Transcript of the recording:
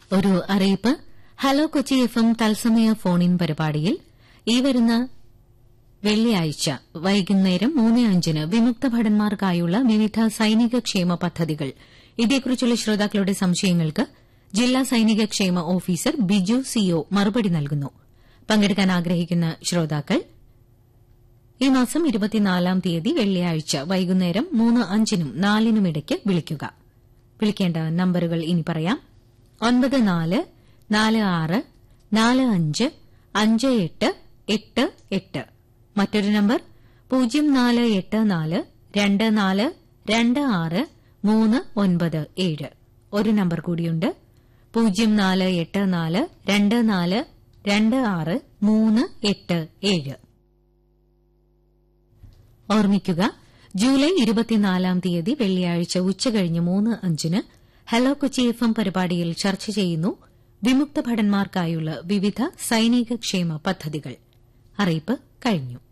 ഒരു അറിയിപ്പ്. Hello Kochi FM തത്സമയ ഫോൺ ഇൻ പരിപാടിയിൽ ഈ വരുന്ന വെള്ളിയാഴ്ച വൈകുന്നേരം 3:05 വിമുക്ത ഭടന്മാർക്കായുള്ള വിവിധ സൈനിക ക്ഷേമ പദ്ധതികൾ ഇതേക്കുറിച്ചുള്ള ശ്രോതാക്കളുടെ സംശയങ്ങൾക്ക് ജില്ലാ സൈനിക ക്ഷേമ ഓഫീസർ ബിജു CO മറുപടി നൽകുന്നു. പങ്കെടുക്കാൻ ആഗ്രഹിക്കുന്ന ശ്രോതാക്കൾ ഈ മാസം 24-ാം തീയതി വെള്ളിയാഴ്ച വൈകുന്നേരം 3:05 4 ഇടയ്ക്ക് വിളിക്കുക. വിളിക്കേണ്ട നമ്പറുകൾ ഇനി പറയാം. 9446455888. മറ്റൊരു നമ്പർ 0484242639. ഒരു നമ്പർ കൂടിയുണ്ട് 0484242639. ഓർമ്മിക്കുക, ജൂലൈ 24-ാം തീയതി വെള്ളിയാഴ്ച ഉച്ചകഴിഞ്ഞ് 3:05 ഹലോ കൊച്ചി FM പരിപാടിയിൽ ചർച്ച ചെയ്യുന്നു വിമുക്ത ഭടന്മാർക്കായുള്ള വിവിധ സൈനിക ക്ഷേമ പദ്ധതികൾ. അറിയിപ്പ് കഴിഞ്ഞു.